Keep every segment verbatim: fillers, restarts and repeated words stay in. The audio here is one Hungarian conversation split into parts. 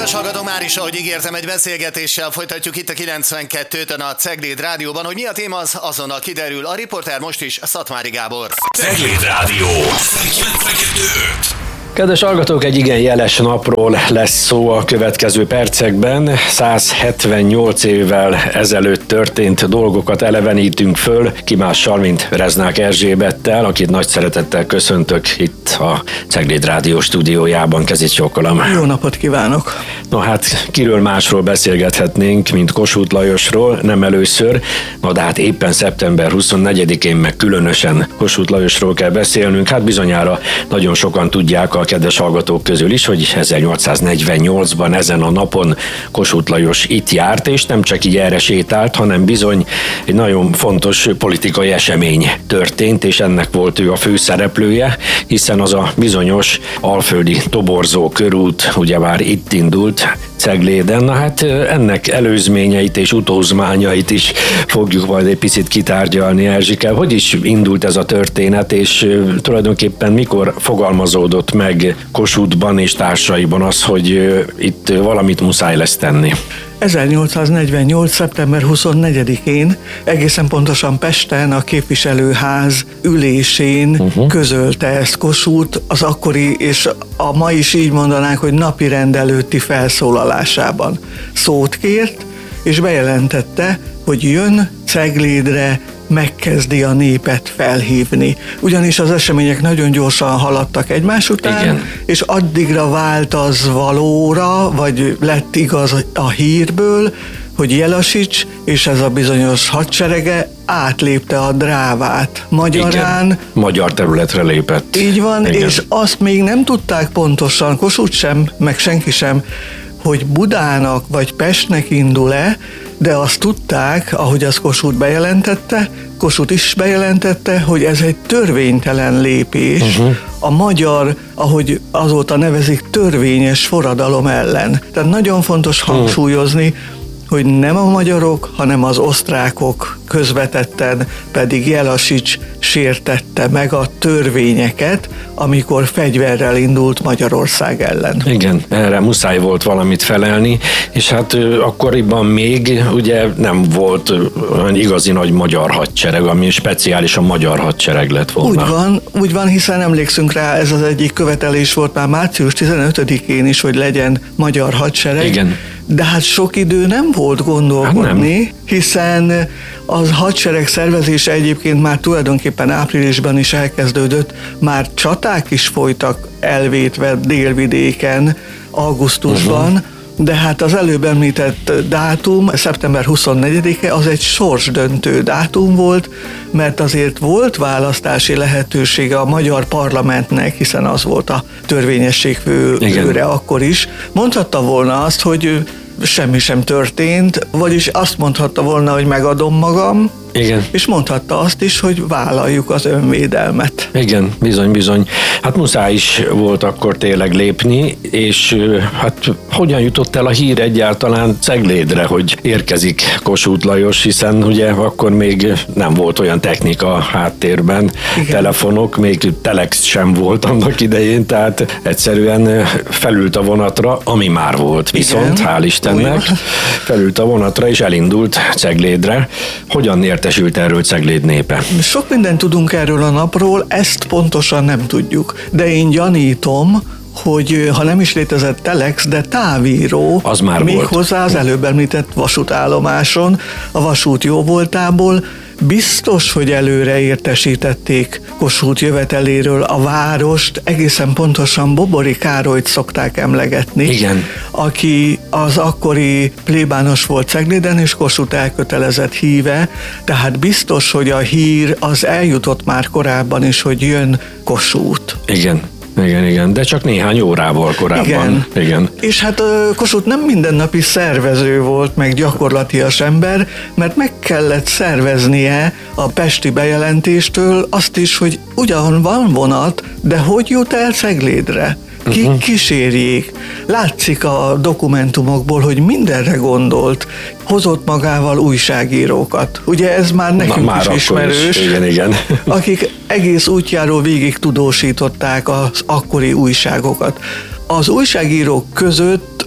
Kedves hallgatók, már is, ahogy ígértem, egy beszélgetéssel folytatjuk itt a kilencvenkettőn a Cegléd Rádióban. Hogy mi a téma, az azonnal kiderül. A riporter most is Szatmári Gábor. Cegléd Rádió kilencvenkettő öt. Kedves hallgatók, egy igen jeles napról lesz szó a következő percekben. száz hetvennyolc évvel ezelőtt történt dolgokat elevenítünk föl, ki mással, mint Reznák Erzsébettel, akit nagy szeretettel köszöntök itt a Cegléd Rádió stúdiójában. Kezét csókolom. Jó napot kívánok! No hát, kiről másról beszélgethetnénk, mint Kossuth Lajosról, nem először. Na de hát éppen szeptember huszonnegyedikén meg különösen Kossuth Lajosról kell beszélnünk. Hát bizonyára nagyon sokan tudják a kedves hallgatók közül is, hogy ezernyolcszáznegyvennyolcban ezen a napon Kossuth Lajos itt járt, és nem csak így erre sétált, hanem bizony egy nagyon fontos politikai esemény történt, és ennek volt ő a főszereplője, hiszen az a bizonyos alföldi toborzó körút ugyebár itt indult Cegléden. Na hát ennek előzményeit és utózmányait is fogjuk majd egy picit kitárgyalni, Erzsike. Hogy is indult ez a történet, és tulajdonképpen mikor fogalmazódott meg Kossuthban és társaiban az, hogy itt valamit muszáj lesz tenni? ezernyolcszáznegyvennyolc. szeptember huszonnegyedikén, egészen pontosan Pesten a képviselőház ülésén uh-huh. közölte ezt Kossuth az akkori, és a ma is így mondanánk, hogy napirend előtti felszólalásában. Szót kért, és bejelentette, hogy jön Ceglédre, megkezdi a népet felhívni. Ugyanis az események nagyon gyorsan haladtak egymás után, igen. és addigra vált az valóra, vagy lett igaz a hírből, hogy Jellasics és ez a bizonyos hadserege átlépte a Drávát. Magyarán... Igen. Magyar területre lépett. Így van, igen. és azt még nem tudták pontosan, Kossuth sem, meg senki sem, hogy Budának vagy Pestnek indul-e, de azt tudták, ahogy az Kossuth bejelentette, Kossuth is bejelentette, hogy ez egy törvénytelen lépés uh-huh. a magyar, ahogy azóta nevezik, törvényes forradalom ellen. Tehát nagyon fontos hangsúlyozni, uh-huh. hogy nem a magyarok, hanem az osztrákok közvetetten, pedig Jellasics sértette meg a törvényeket, amikor fegyverrel indult Magyarország ellen. Igen, erre muszáj volt valamit felelni, és hát akkoriban még ugye nem volt olyan igazi nagy magyar hadsereg, ami speciálisan magyar hadsereg lett volna. Úgy van, úgy van, hiszen emlékszünk rá, ez az egyik követelés volt már március tizenötödikén is, hogy legyen magyar hadsereg. Igen. De hát sok idő nem volt gondolkodni, hát nem. hiszen az hadsereg szervezése egyébként már tulajdonképpen áprilisban is elkezdődött, már csaták is folytak elvétve délvidéken augusztusban, uh-huh. de hát az előbb említett dátum, szeptember huszonnegyedike, az egy sorsdöntő dátum volt, mert azért volt választási lehetősége a magyar parlamentnek, hiszen az volt a törvényesség főőre akkor is. Mondhatta volna azt, hogy semmi sem történt, vagyis azt mondhatta volna, hogy megadom magam, igen. és mondhatta azt is, hogy vállaljuk az önvédelmet. Igen, bizony, bizony. Hát muszáj is volt akkor tényleg lépni, és hát hogyan jutott el a hír egyáltalán Ceglédre, hogy érkezik Kossuth Lajos, hiszen ugye akkor még nem volt olyan technika a háttérben, igen. telefonok, még telex sem volt annak idején, tehát egyszerűen felült a vonatra, ami már volt viszont, igen. hál' Istennek, felült a vonatra és elindult Ceglédre. Hogyan értesült erről Cegléd népe? Sok mindent tudunk erről a napról, ezt pontosan nem tudjuk, de én gyanítom, hogy ha nem is létezett telex, de távíró, az már méghozzá az előbb említett vasútállomáson, a vasút jóvoltából, biztos, hogy előre értesítették Kossuth jöveteléről a várost, egészen pontosan Bobori Károlyt szokták emlegetni, igen. aki az akkori plébános volt Cegléden, és Kossuth elkötelezett híve, tehát biztos, hogy a hír az eljutott már korábban is, hogy jön Kossuth. Igen. Igen, igen, de csak néhány órával korábban. Igen. igen. És hát Kossuth nem mindennapi szervező volt, meg gyakorlatias ember, mert meg kellett szerveznie a pesti bejelentéstől azt is, hogy ugyan van vonat, de hogy jut el Ceglédre? Ki uh-huh. kísérjék. Látszik a dokumentumokból, hogy mindenre gondolt. Hozott magával újságírókat. Ugye ez már nekünk már is ismerős. Is. Igen, igen. Akik egész útjáról végig tudósították az akkori újságokat. Az újságírók között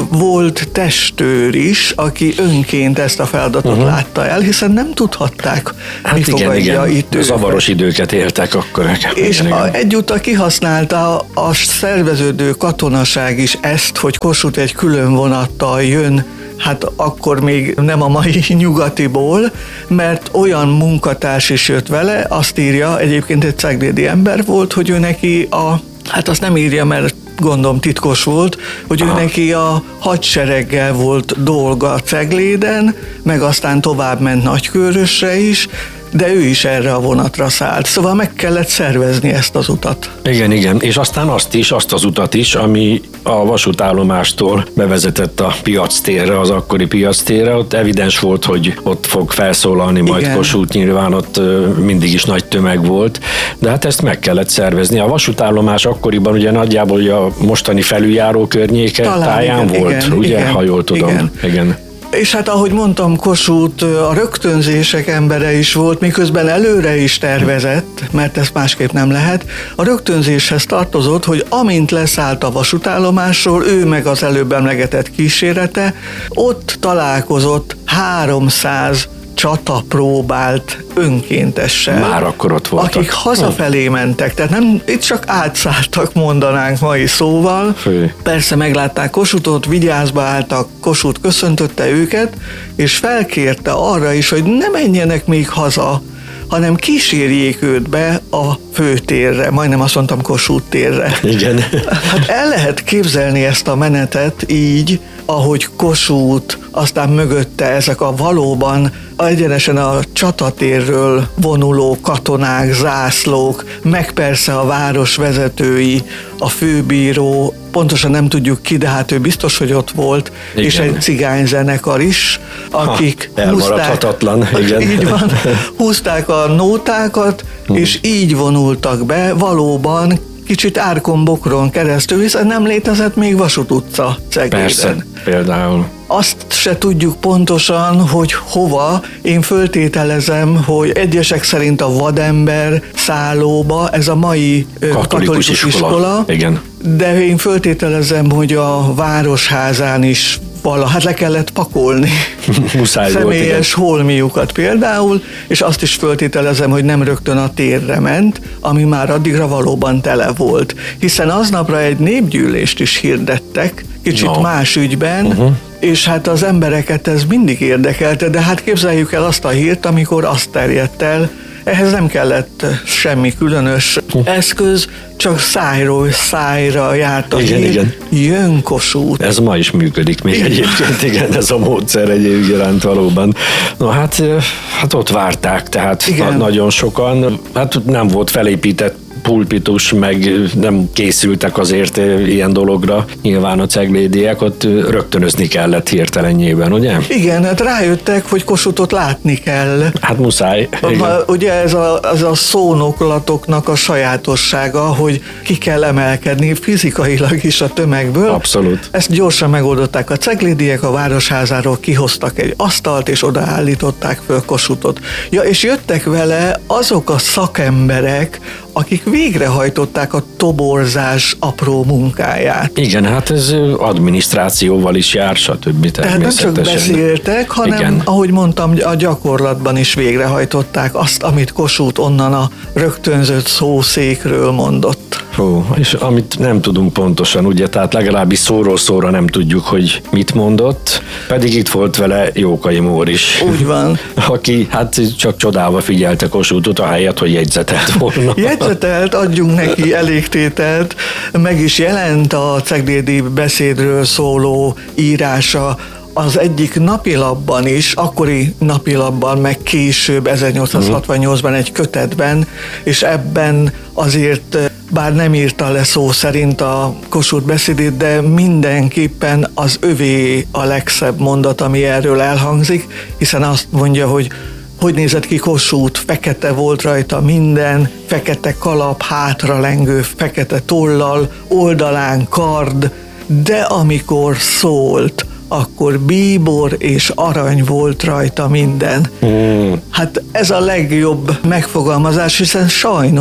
volt testőr is, aki önként ezt a feladatot uh-huh. látta el, hiszen nem tudhatták, hát mi igen, fogadja igen. itt őket. Zavaros időket éltek akkor. És igen, a, igen. egyúttal kihasználta a szerveződő katonaság is ezt, hogy Kossuth egy külön vonattal jön, hát akkor még nem a mai nyugatiból, mert olyan munkatárs is jött vele, azt írja, egyébként egy ceglédi ember volt, hogy ő neki a, hát azt nem írja, mert gondolom titkos volt, hogy Aha. ő neki a hadsereggel volt dolga Cegléden, meg aztán tovább ment Nagykőrösre is, de ő is erre a vonatra szállt. Szóval meg kellett szervezni ezt az utat. Igen, igen, és aztán azt is, azt az utat is, ami a vasútállomástól bevezetett a piactérre, az akkori piactérre, ott evidens volt, hogy ott fog felszólalni majd igen. Kossuth, nyilván ott mindig is nagy tömeg volt, de hát ezt meg kellett szervezni. A vasútállomás akkoriban ugye nagyjából ugye a mostani felüljáró környéke Talán táján igen, volt, igen, ugye, igen, ha jól tudom. Igen. igen. És hát ahogy mondtam, Kossuth a rögtönzések embere is volt, miközben előre is tervezett, mert ezt másképp nem lehet. A rögtönzéshez tartozott, hogy amint leszállt a vasútállomásról, ő meg az előbb emlegetett kísérete, ott találkozott háromszáz csata próbált önkéntessel. Már akkor ott voltak. Akik hazafelé mentek, tehát nem, itt csak átszálltak, mondanánk mai szóval. Fő. Persze meglátták Kossuthot, vigyázba álltak, Kossuth köszöntötte őket, és felkérte arra is, hogy ne menjenek még haza, hanem kísérjék őt be a főtérre, majdnem azt mondtam Kossuth térre. Igen. Hát el lehet képzelni ezt a menetet így, ahogy Kossuth, aztán mögötte ezek a valóban egyenesen a csatatérről vonuló katonák, zászlók, meg persze a város vezetői, a főbíró, pontosan nem tudjuk ki, de hát ő biztos, hogy ott volt, igen. És egy cigányzenekar is, akik ha, elmaradhatatlan, húzták, igen. Így van, húzták a nótákat, hmm. és így vonultak be, valóban kicsit árkombokron keresztül, hiszen nem létezett még Vasút utca Cegléden. Persze, például. Azt se tudjuk pontosan, hogy hova. Én föltételezem, hogy egyesek szerint a Vadember szállóba, ez a mai katolikus, katolikus iskola. iskola. Igen. De én föltételezem, hogy a Városházán is vala, hát le kellett pakolni Muszáj személyes volt, holmiukat például, és azt is föltételezem, hogy nem rögtön a térre ment, ami már addigra valóban tele volt. Hiszen aznapra egy népgyűlést is hirdettek, kicsit no. más ügyben, uh-huh. és hát az embereket ez mindig érdekelte, de hát képzeljük el azt a hírt, amikor azt terjedt el, ehhez nem kellett semmi különös eszköz, csak szájról szájra járt a igen, hír, igen. Jön Kossuth. Ez ma is működik még igen. Egyébként, igen, ez a módszer egyébként valóban. Na hát, hát ott várták, tehát na, nagyon sokan, hát nem volt felépített pulpitus, meg nem készültek azért ilyen dologra. Nyilván a ceglédiek ott rögtönözni kellett hirtelenjében, ugye? Igen, hát rájöttek, hogy Kossuthot látni kell. Hát muszáj. Igen. Ugye ez a, ez a szónoklatoknak a sajátossága, hogy ki kell emelkedni fizikailag is a tömegből. Abszolút. Ezt gyorsan megoldották a ceglédiek, a Városházáról kihoztak egy asztalt, és odaállították föl Kossuthot. Ja, és jöttek vele azok a szakemberek, akik végrehajtották a toborzás apró munkáját. Igen, hát ez adminisztrációval is jár, stb. Tehát nem csak beszéltek, hanem, igen. ahogy mondtam, a gyakorlatban is végrehajtották azt, amit Kossuth onnan a rögtönzött szószékről mondott. Hú, és amit nem tudunk pontosan, ugye, tehát legalábbis szóról szóra nem tudjuk, hogy mit mondott, pedig itt volt vele Jókai Mór is. Úgy van. Aki hát csak csodálva figyelte Kossuthot, ahelyett, hogy jegyzetelt volna. Jegyzetelt, adjunk neki elégtételt, meg is jelent a ceglédi beszédről szóló írása az egyik napilapban is, akkori napilapban, meg később ezernyolcszázhatvannyolcban egy kötetben, és ebben azért bár nem írta le szó szerint a Kossuth beszédét, de mindenképpen az övé a legszebb mondat, ami erről elhangzik, hiszen azt mondja, hogy hogy nézett ki Kossuth, fekete volt rajta minden, fekete kalap, hátralengő, fekete tollal, oldalán kard, de amikor szólt, akkor bíbor és arany volt rajta minden. Mm. Hát ez a legjobb megfogalmazás, hiszen sajnos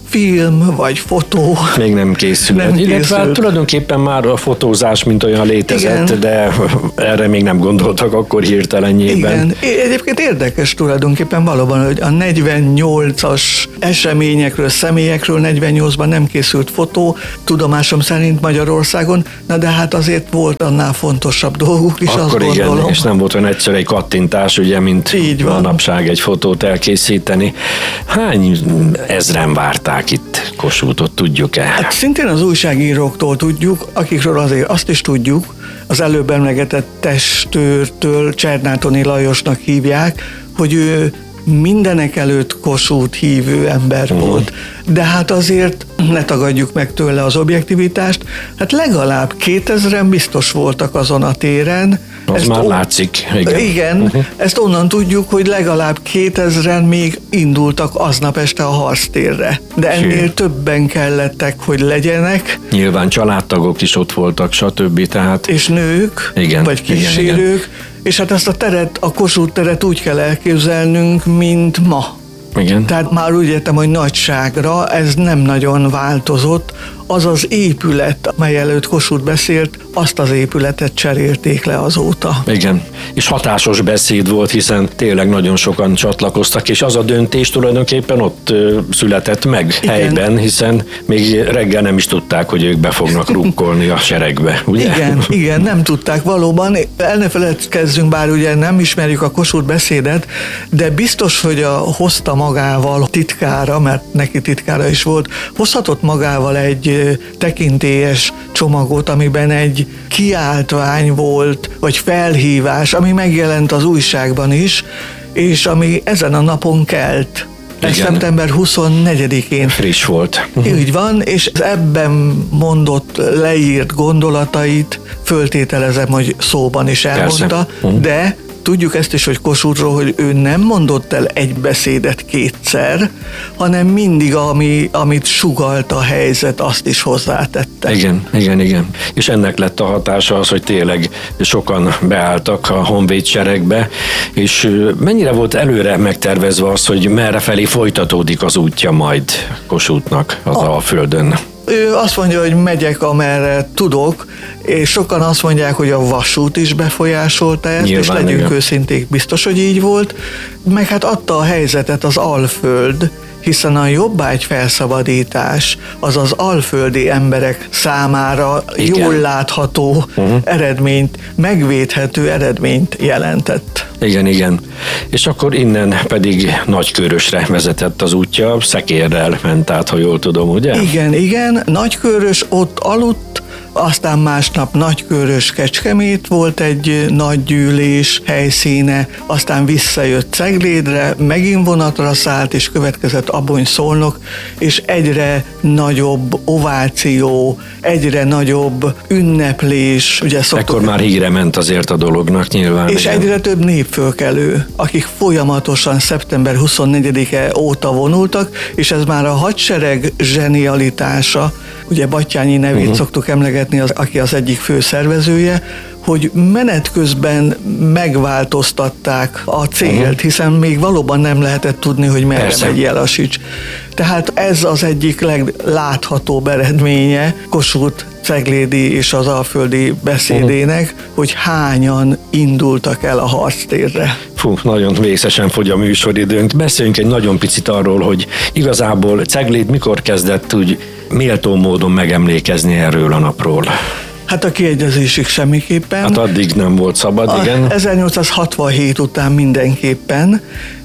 film vagy fotó. Még nem készült. Nem Illetve készült. hát tulajdonképpen már a fotózás, mint olyan létezett, Igen. de erre még nem gondoltak akkor hirtelenjében. Igen. Egyébként érdekes tulajdonképpen valóban, hogy a negyvennyolcas eseményekről, személyekről negyvennyolcban nem készült fotó, tudomásom szerint Magyarországon, na de hát azért volt annál fontosabb dolguk is, Akkor azt igen, gondolom. és nem volt olyan egyszerű egy kattintás, ugye, mint Így van. manapság egy fotót elkészíteni. Hány ezren várták itt Kossuthot, tudjuk-e? Hát szintén az újságíróktól tudjuk, akikről azért azt is tudjuk, az előbb emlegetett testőrtől, Csernátoni Lajosnak hívják, hogy ő mindenek előtt Kossuth hívő ember Uh-huh. volt. De hát azért ne tagadjuk meg tőle az objektivitást, hát legalább kétezren biztos voltak azon a téren. Az Ezt már o- látszik. Igen. Igen, uh-huh. Ezt onnan tudjuk, hogy legalább kétezren még indultak aznap este a harctérre. De ennél Ső. többen kellettek, hogy legyenek, Nyilván családtagok is ott voltak, stb. Tehát és nők, Igen, vagy igen, kísérők, és hát ezt a teret, a Kossuth teret úgy kell elképzelnünk, mint ma. igen. Tehát már úgy értem, hogy nagyságra ez nem nagyon változott. Az az épület, mely előtt Kossuth beszélt, azt az épületet cserélték le azóta. Igen, és hatásos beszéd volt, hiszen tényleg nagyon sokan csatlakoztak, és az a döntés tulajdonképpen ott ö, született meg Igen. helyben, hiszen még reggel nem is tudták, hogy ők be fognak rukkolni a seregbe, ugye? Igen, igen, nem tudták valóban. El ne feledkezzünk, bár ugye nem ismerjük a Kossuth beszédet, de biztos, hogy a, hozta magával titkára, mert neki titkára is volt, hozhatott magával egy ö, tekintélyes csomagot, amiben egy kiáltvány volt, vagy felhívás, ami megjelent az újságban is, és ami ezen a napon kelt. Ez Igen. szeptember huszonnegyedikén. Friss volt. Így van, és ebben mondott, leírt gondolatait föltételezem, hogy szóban is elmondta, Uh-huh. de tudjuk ezt is, hogy Kossuthról, hogy ő nem mondott el egy beszédet kétszer, hanem mindig, ami, amit sugalt a helyzet, azt is hozzátette. Igen, igen, igen. És ennek lett a hatása az, hogy tényleg sokan beálltak a honvéd seregbe, és ö, mennyire volt előre megtervezve az, hogy merre felé folytatódik az útja majd Kossuthnak az A- Alföldön? Ő azt mondja, hogy megyek, amerre tudok, és sokan azt mondják, hogy a vasút is befolyásolta ezt, Nyilván, és legyünk igen. őszinték, biztos, hogy így volt, meg hát adta a helyzetet az Alföld, hiszen a jobbágy felszabadítás az az alföldi emberek számára Igen. jól látható uh-huh. eredményt, megvédhető eredményt jelentett. Igen, igen. És akkor innen pedig Nagykőrösre vezetett az útja, szekérrel ment át, ha jól tudom, ugye? Igen, igen, Nagykőrös ott aludt, aztán másnap Nagykőrös Kecskemét volt egy nagy gyűlés helyszíne, aztán visszajött Ceglédre, megint vonatra szállt, és következett Abony-Szolnok, és egyre nagyobb ováció, egyre nagyobb ünneplés, ugye szoktuk... Ekkor már híre ment azért a dolognak nyilván. És igen. egyre több népfölkelő, akik folyamatosan szeptember huszonnegyedike óta vonultak, és ez már a hadsereg zsenialitása, ugye Batthyány nevét uh-huh. szoktuk emlegetni, az, aki az egyik fő szervezője, hogy menet közben megváltoztatták a célt, uh-huh. hiszen még valóban nem lehetett tudni, hogy merre Persze. megy Jelasics. Tehát ez az egyik legláthatóbb eredménye Kossuth ceglédi és az alföldi beszédének, uh-huh. hogy hányan indultak el a harctérre. Fú, nagyon vészesen fogy a műsoridőnk. Beszéljünk egy nagyon picit arról, hogy igazából Cegléd mikor kezdett úgy méltó módon megemlékezni erről a napról. Hát a kiegyezésig semmiképpen. Hát addig nem volt szabad, igen. A ezernyolcszázhatvanhét után mindenképpen,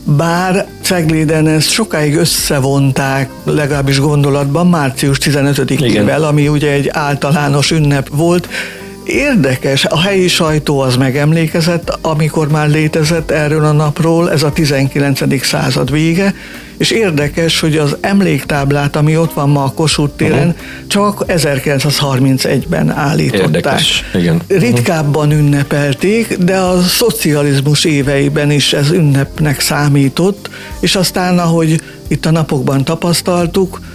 bár Cegléden ezt sokáig összevonták, legalábbis gondolatban, március tizenötödikével, ami ugye egy általános ünnep volt. Érdekes, a helyi sajtó az megemlékezett, amikor már létezett erről a napról, ez a tizenkilencedik század vége, és érdekes, hogy az emléktáblát, ami ott van ma a Kossuth téren, uh-huh. csak ezerkilencszázharmincegyben állították. Érdekes, igen. Ritkábban ünnepelték, de a szocializmus éveiben is ez ünnepnek számított, és aztán, ahogy itt a napokban tapasztaltuk,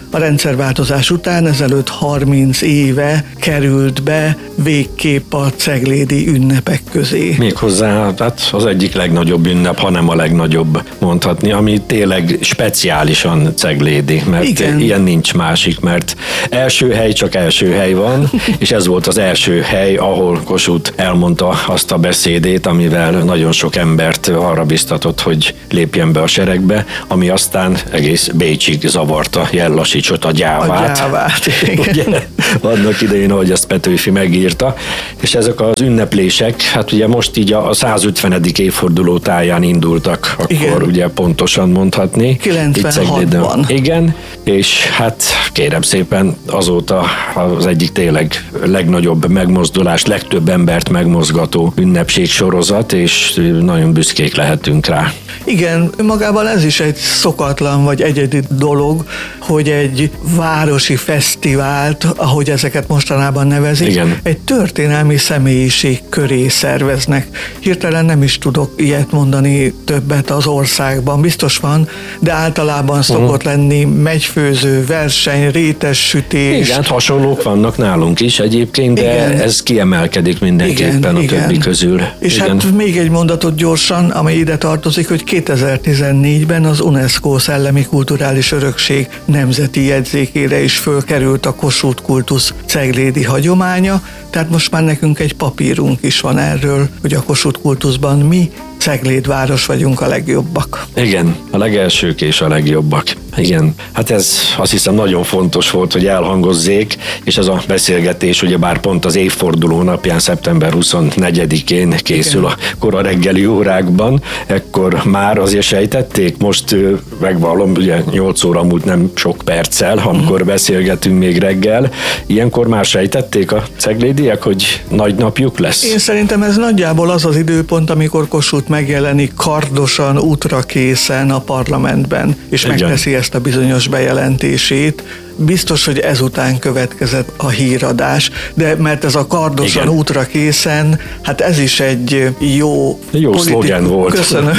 a rendszerváltozás után, ezelőtt harminc éve került be végképp a ceglédi ünnepek közé. Méghozzá hát az egyik legnagyobb ünnep, hanem a legnagyobb mondhatni, ami tényleg speciálisan ceglédi, mert Igen. ilyen nincs másik, mert első hely csak első hely van, és ez volt az első hely, ahol Kossuth elmondta azt a beszédét, amivel nagyon sok embert arra biztatott, hogy lépjen be a seregbe, ami aztán egész Bécsig zavarta Jellasicsot, a gyávát. A gyávát, Ugye, annak idején, ahogy ezt Petőfi megírta, és ezek az ünneplések, hát ugye most így a százötvenedik évforduló táján indultak, akkor Igen. ugye pontosan mondhatni. kilencvenhatban. Igen, és hát kérem szépen, azóta az egyik tényleg legnagyobb megmozdulás, legtöbb embert megmozgató ünnepség sorozat, és nagyon büszkék lehetünk rá. Igen, magában ez is egy szokatlan vagy egyedi dolog, hogy egy városi fesztivált, ahogy ezeket mostanában nevezik, Igen. egy történelmi személyiség köré szerveznek. Hirtelen nem is tudok ilyet mondani többet az országban. Biztos van, de általában szokott uh-huh. lenni megyfőző, verseny, rétes sütés. Igen, hasonlók vannak nálunk is egyébként, de Igen. ez kiemelkedik mindenképpen Igen, a igen. többi közül. És igen. hát még egy mondatot gyorsan, amely ide tartozik, hogy kétezer-tizennégyben az UNESCO Szellemi Kulturális Örökség nemzeti jegyzékére is fölkerült a Kossuth kultusz ceglédi hagyománya, tehát most már nekünk egy papírunk is van erről, hogy a Kossuth kultuszban mi Cegléd város vagyunk a legjobbak. Igen, a legelsők és a legjobbak. Igen, hát ez azt hiszem nagyon fontos volt, hogy elhangozzék, és ez a beszélgetés ugyebár pont az évforduló napján, szeptember huszonnegyedikén készül Igen. a kora reggeli órákban, ekkor már azért sejtették, most megvallom, ugye nyolc óra múlt nem sok perccel, amikor beszélgetünk még reggel, ilyenkor már sejtették a ceglédiek, hogy nagy napjuk lesz? Én szerintem ez nagyjából az az időpont, amikor Kossuth megjelenik kardosan, útra készen a parlamentben, és Igen. megteszi ezt a bizonyos bejelentését. Biztos, hogy ezután következett a híradás, de mert ez a kardosan Igen. útra készen, hát ez is egy jó, jó szlogen volt. Köszönöm,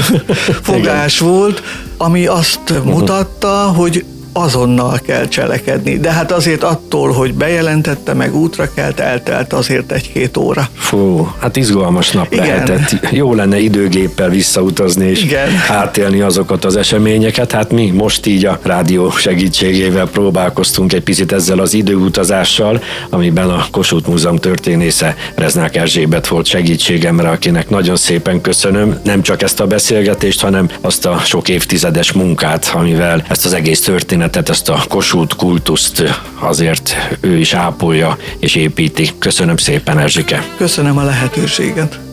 fogás volt, ami azt uh-huh. mutatta, hogy azonnal kell cselekedni. De hát azért attól, hogy bejelentette, meg útra kelt, eltelt azért egy-két óra. Fú, hát izgalmas nap Igen. lehetett. Jó lenne időgéppel visszautazni és Igen. átélni azokat az eseményeket. Hát mi most így a rádió segítségével próbálkoztunk egy picit ezzel az időutazással, amiben a Kossuth Múzeum történésze Reznák Erzsébet volt segítségemre, akinek nagyon szépen köszönöm nem csak ezt a beszélgetést, hanem azt a sok évtizedes munkát, amivel ezt az egész történetet, ezt a Kossuth kultuszt azért ő is ápolja és építi. Köszönöm szépen, Erzsike! Köszönöm a lehetőséget!